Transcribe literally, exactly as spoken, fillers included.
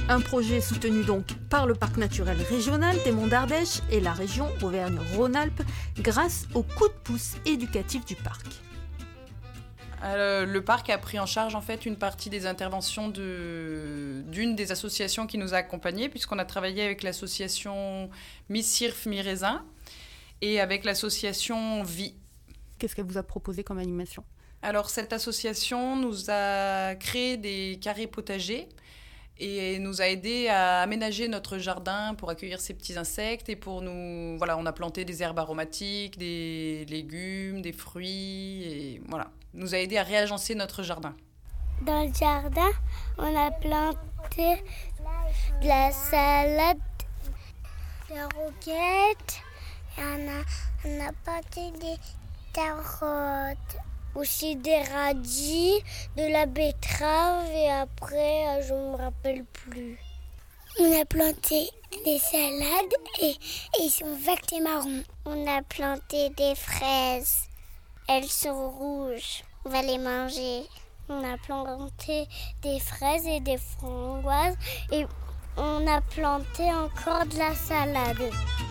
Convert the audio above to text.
Un projet soutenu donc par le Parc naturel régional des Monts d'Ardèche et la région Auvergne-Rhône-Alpes grâce au coup de pouce éducatif du parc. Euh, le parc a pris en charge en fait une partie des interventions de, d'une des associations qui nous a accompagnés, puisqu'on a travaillé avec l'association Mi-Cirf Mi-Raisin et avec l'association Vie. Qu'est-ce qu'elle vous a proposé comme animation ? Alors cette association nous a créé des carrés potagers et nous a aidé à aménager notre jardin pour accueillir ces petits insectes et pour nous... Voilà, on a planté des herbes aromatiques, des légumes, des fruits et voilà. Nous a aidé à réagencer notre jardin. Dans le jardin, on a planté de la salade, des roquettes, et on a, on a planté des carottes. Aussi des radis, de la betterave et après, je ne me rappelle plus. On a planté des salades et, et ils sont vertes et marrons. On a planté des fraises. Elles sont rouges. On va les manger. On a planté des fraises et des framboises et on a planté encore de la salade.